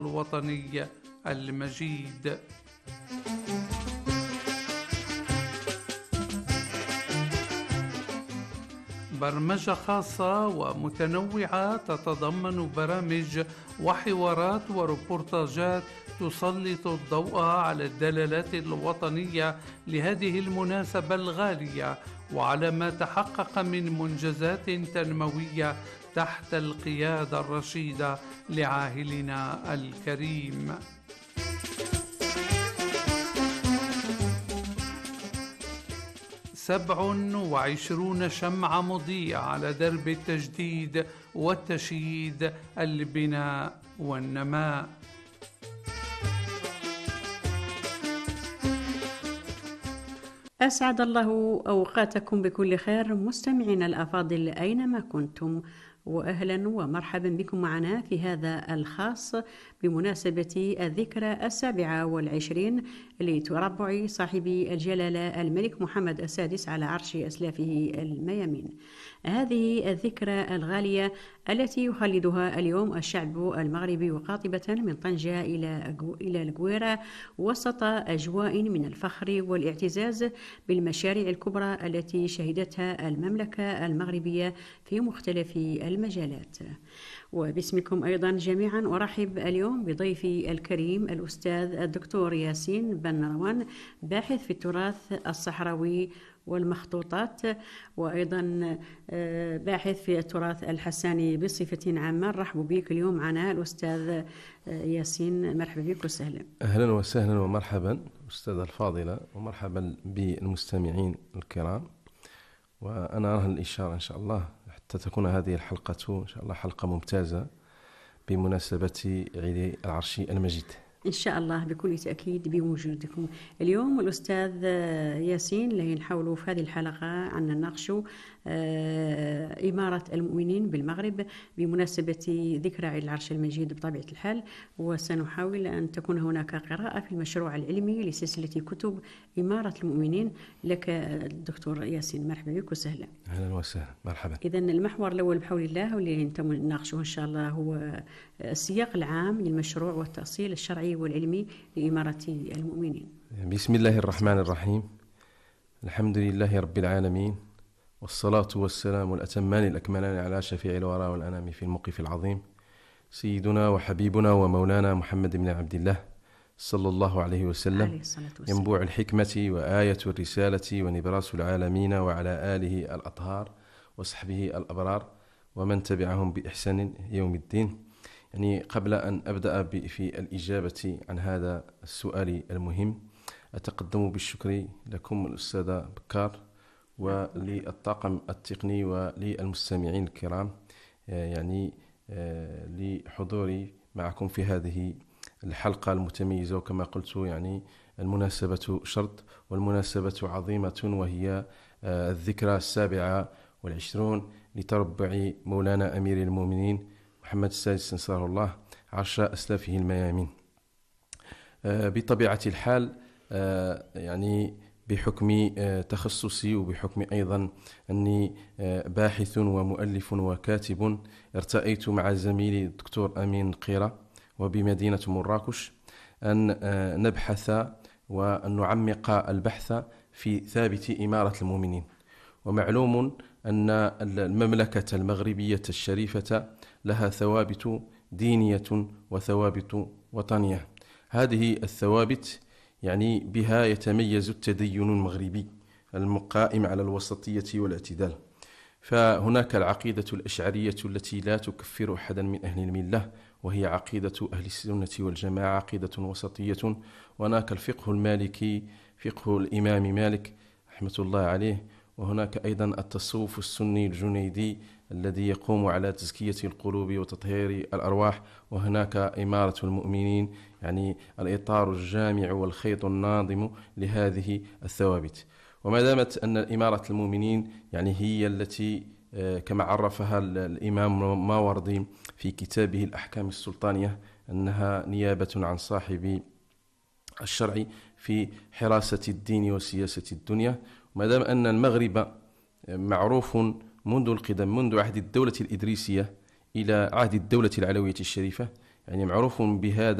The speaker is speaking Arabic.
الوطني المجيد. برمجة خاصة ومتنوعة تتضمن برامج وحوارات وريبورتاجات تسلط الضوء على الدلالات الوطنية لهذه المناسبة الغالية، وعلى ما تحقق من منجزات تنموية تحت القيادة الرشيدة لعاهلنا الكريم. 27 شمعة مضيئة على درب التجديد والتشييد، البناء والنماء. أسعد الله أوقاتكم بكل خير مستمعينا الأفاضل أينما كنتم، وأهلا ومرحبا بكم معنا في هذا الخاص بمناسبة الذكرى 27 لتربع صاحب الجلالة الملك محمد السادس على عرش أسلافه الميامين. هذه الذكرى الغالية التي يخلدها اليوم الشعب المغربي وقاطبة من طنجة إلى القويرة وسط أجواء من الفخر والاعتزاز بالمشاريع الكبرى التي شهدتها المملكة المغربية في مختلف المجالات. وباسمكم أيضا جميعا أرحب اليوم بضيفي الكريم الأستاذ الدكتور ياسين بن روان، باحث في التراث الصحراوي والمخطوطات، وأيضا باحث في التراث الحساني بصفة عامة. نرحب بك اليوم معنا الأستاذ ياسين، مرحبا بك وسهلا. أهلا وسهلا ومرحبا أستاذة الفاضلة، ومرحبا بالمستمعين الكرام. وأنا أرى الإشارة إن شاء الله حتى تكون هذه الحلقة إن شاء الله حلقة ممتازة بمناسبة عيد العرش المجيد إن شاء الله بكل تأكيد بوجودكم اليوم. الأستاذ ياسين اللي نحاولوا في هذه الحلقة أن نناقش إمارة المؤمنين بالمغرب بمناسبة ذكرى عيد العرش المجيد بطبيعة الحال، وسنحاول أن تكون هناك قراءة في المشروع العلمي لسلسلة كتب إمارة المؤمنين. لك الدكتور ياسين، مرحبا بك وسهلا. أهلا وسهلا، مرحبا. إذن المحور الأول بحول الله واللي نناقشه إن شاء الله هو السياق العام للمشروع والتأصيل الشرعي والعلمي لإمارة المؤمنين. بسم الله الرحمن الرحيم. الحمد لله رب العالمين، والصلاة والسلام الأتمان الأكملان على شفيع الورى والأنام في الموقف العظيم، سيدنا وحبيبنا ومولانا محمد بن عبد الله صلى الله عليه وسلم، ينبوع الحكمة وآية الرسالة ونبراس العالمين، وعلى آله الأطهار وصحبه الأبرار ومن تبعهم بإحسان يوم الدين. يعني قبل أن أبدأ في الإجابة عن هذا السؤال المهم، أتقدم بالشكر لكم الأستاذة بكار وللطاقم التقني وللمستمعين الكرام، يعني لحضوري معكم في هذه الحلقة المتميزة. وكما قلت يعني المناسبة شرط والمناسبة عظيمة، وهي الذكرى 27 لتربع مولانا أمير المؤمنين محمد السادس نصره الله عرش أسلافه الميامين. بطبيعة الحال يعني بحكم تخصصي وبحكم أيضا أني باحث ومؤلف وكاتب، ارتأيت مع زميلي الدكتور أمين قيرة وبمدينة مراكش أن نبحث وأن نعمق البحث في ثابت إمارة المؤمنين. ومعلوم أن المملكة المغربية الشريفة لها ثوابت دينية وثوابت وطنية. هذه الثوابت يعني بها يتميز التدين المغربي القائم على الوسطية والاعتدال. فهناك العقيدة الأشعرية التي لا تكفر أحدا من أهل الملة، وهي عقيدة أهل السنة والجماعة، عقيدة وسطية. وهناك الفقه المالكي، فقه الإمام مالك رحمة الله عليه. وهناك أيضا التصوف السني الجنيدي الذي يقوم على تزكية القلوب وتطهير الأرواح. وهناك إمارة المؤمنين، يعني الإطار الجامع والخيط الناظم لهذه الثوابت. وما دامت أن إمارة المؤمنين يعني هي التي كما عرفها الإمام ماوردي في كتابه الأحكام السلطانية أنها نيابة عن صاحب الشرع في حراسة الدين وسياسة الدنيا. ما دام أن المغرب معروف منذ القدم، منذ عهد الدولة الإدريسية إلى عهد الدولة العلوية الشريفة، يعني معروف بهذا